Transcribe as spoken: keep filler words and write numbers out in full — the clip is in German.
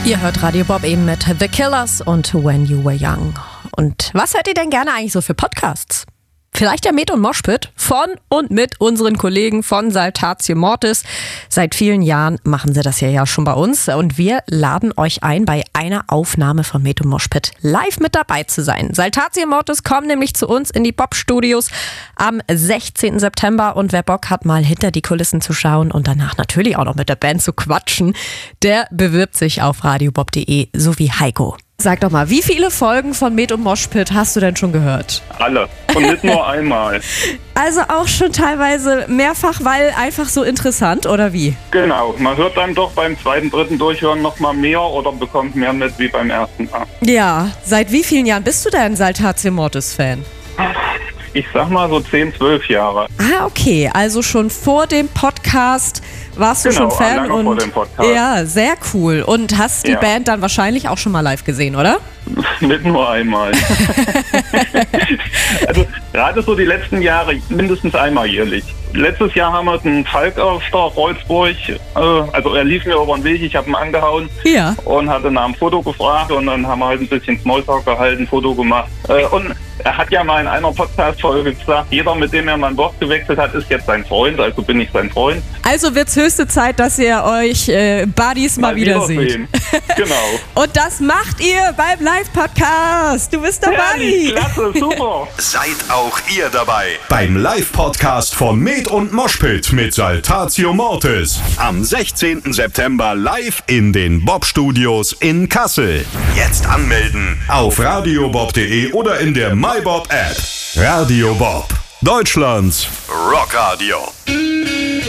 Ihr hört Radio Bob eben mit The Killers und When You Were Young. Und was hört ihr denn gerne eigentlich so für Podcasts? Vielleicht der Met und Moshpit von und mit unseren Kollegen von Saltatio Mortis. Seit vielen Jahren machen sie das hier ja schon bei uns und wir laden euch ein, bei einer Aufnahme von Met und Moshpit live mit dabei zu sein. Saltatio Mortis kommen nämlich zu uns in die Bob-Studios am sechzehnten September und wer Bock hat, mal hinter die Kulissen zu schauen und danach natürlich auch noch mit der Band zu quatschen, der bewirbt sich auf radiobob punkt de, so wie Heiko. Sag doch mal, wie viele Folgen von Met und Moshpit hast du denn schon gehört? Alle. Und nicht nur einmal. Also auch schon teilweise mehrfach, weil einfach so interessant, oder wie? Genau. Man hört dann doch beim zweiten, dritten Durchhören noch mal mehr oder bekommt mehr mit wie beim ersten Mal. Ja. Seit wie vielen Jahren bist du denn Saltatio Mortis-Fan? Ich sag mal so zehn, zwölf Jahre. Ah, okay. Also schon vor dem Podcast warst du genau, schon Fan. Lange und vor dem Podcast. Ja, sehr cool. Und hast die Ja. Band dann wahrscheinlich auch schon mal live gesehen, oder? Nicht nur einmal. Also gerade so die letzten Jahre mindestens einmal jährlich. Letztes Jahr haben wir den Falk auf der Rolzburg, äh, also er lief mir über den Weg, ich habe ihn angehauen Ja. und hatte nach einem Foto gefragt und dann haben wir halt ein bisschen Smalltalk gehalten, Foto gemacht. Äh, und er hat ja mal in einer Podcast-Folge gesagt, jeder, mit dem er mal ein Wort gewechselt hat, ist jetzt sein Freund, also bin ich sein Freund. Also wird's höchste Zeit, dass ihr euch äh, Buddies mal, mal wieder seht. Genau. Und das macht ihr beim Live-Podcast. Du bist dabei. Herrlich, klasse, super. Seid auch ihr dabei beim Live-Podcast von Met und Moshpit mit Saltatio Mortis. Am sechzehnten September live in den Bob-Studios in Kassel. Jetzt anmelden auf radiobob punkt de oder in der MyBob-App. Radio Bob, Deutschlands Rockradio.